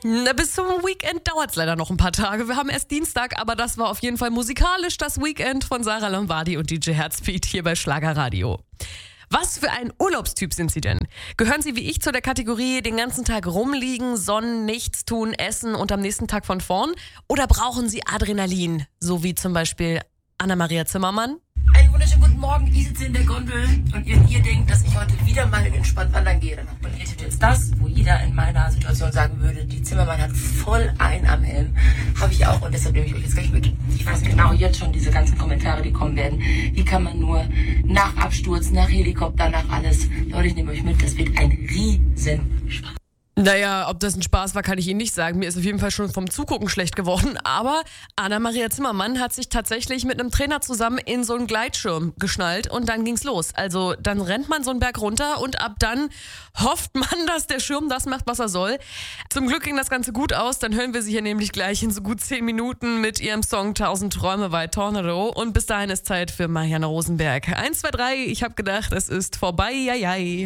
Bis zum Weekend dauert es leider noch ein paar Tage. Wir haben erst Dienstag, aber das war auf jeden Fall musikalisch das Weekend von Sarah Lombardi und DJ Herzbeat hier bei Schlagerradio. Was für ein Urlaubstyp sind Sie denn? Gehören Sie wie ich zu der Kategorie den ganzen Tag rumliegen, sonnen, nichts tun, essen und am nächsten Tag von vorn? Oder brauchen Sie Adrenalin, so wie zum Beispiel Anna-Maria Zimmermann? Einen wunderschönen guten Morgen, ich sitze in der Gondel und ihr denkt, dass ich heute wieder mal entspannt wandern gehe. Und ihr tippt jetzt das, wo jeder in meiner Situation sagen würde, die Zimmermann hat voll ein am Helm. Habe ich auch und deshalb nehme ich euch jetzt gleich mit. Ich weiß genau jetzt schon diese ganzen Kommentare, die kommen werden. Wie kann man nur nach Absturz, nach Helikopter, nach alles. Leute, ich nehme euch mit, das wird ein Riesenspaß. Naja, ob das ein Spaß war, kann ich Ihnen nicht sagen. Mir ist auf jeden Fall schon vom Zugucken schlecht geworden. Aber Anna-Maria Zimmermann hat sich tatsächlich mit einem Trainer zusammen in so einen Gleitschirm geschnallt und dann ging's los. Also dann rennt man so einen Berg runter und ab dann hofft man, dass der Schirm das macht, was er soll. Zum Glück ging das Ganze gut aus. Dann hören wir sie hier nämlich gleich in so gut 10 Minuten mit ihrem Song 1000 Träume bei Tornado. Und bis dahin ist Zeit für Marianne Rosenberg. 1, 2, 3, ich habe gedacht, es ist vorbei, jai.